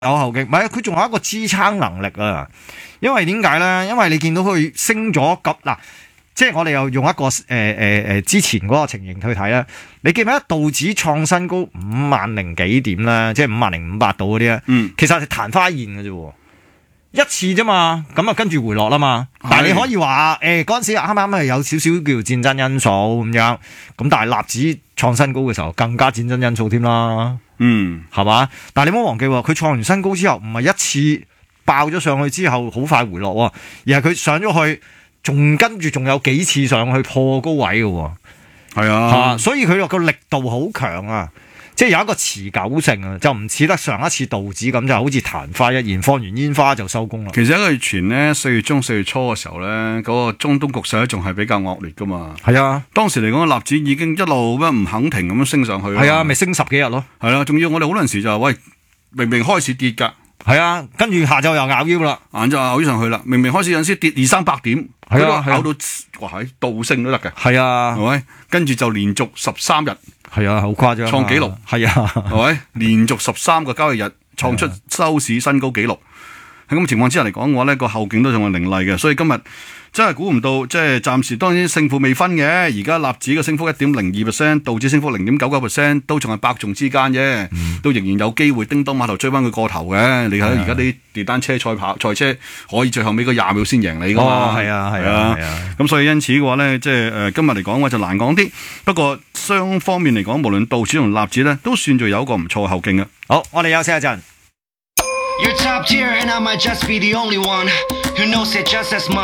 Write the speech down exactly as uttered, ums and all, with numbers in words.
有後勁，唔係佢仲有一個支撐能力啊！因為點解咧？因為你見到佢升咗咁嗱，即係我哋又用一個誒誒誒之前嗰個情形去睇啦。你記唔記得道指創新高五萬零幾點咧？即係五萬零五百度嗰啲咧？嗯，其實係曇花現嘅啫，一次啫嘛。咁啊跟住回落啦嘛。但係你可以話誒嗰陣時啱啱係有少少叫戰爭因素咁樣，咁但係納指創新高嘅時候更加戰爭因素添啦。嗯，係嘛？但係你唔好忘記喎，佢創完新高之後，唔係一次爆咗上去之後好快回落喎，而係佢上咗去，仲跟住仲有幾次上去破高位嘅喎。係啊，啊，所以佢個力度好強啊，即係有一個持久性啊，就唔似得上一次道指咁，就好似曇花一現，放完煙花就收工啦。 其實一個月前呢，四月中、四月初嘅時候咧，嗰、嗰個中東局勢咧仲係比較惡劣噶嘛。係啊，當時嚟講，納指已經一路咩唔肯停咁樣升上去。 係啊，咪升十幾日咯。 係啦，仲要我哋好多陣時就係喂，明明開始跌㗎。 係啊，跟住下晝又咬腰啦， 晏晝咬腰上去啦。明明開始有陣時跌二三百點，係啊，咬到哇喺倒升都得嘅。係啊，係咪？跟住就連續十三日， 係啊，好誇張， 創紀錄。係啊，係咪？連續十三個交易日創出收市新高紀錄。喺咁嘅情況之下嚟講嘅話呢，個後勁都仲係凌厲嘅，所以今日真係估唔到，即係暫時當然勝負未分嘅。而家納指嘅升幅一點零二 percent， 道指升幅零點九九 percent， 都仲係伯仲之間啫，嗯、都仍然有機會叮當碼頭追翻佢過頭嘅。你睇而家啲電單車賽跑賽車可以最後尾嗰廿秒先贏你噶嘛？係啊係啊係啊！咁所以因此嘅話呢，即係誒今日嚟講嘅話就難講啲。不過雙方面嚟講，無論道指同納指呢，都算做有一個唔錯嘅後勁嘅。 好，我哋休息一陣。 You're top tier and I might just be the only one who knows it just as much.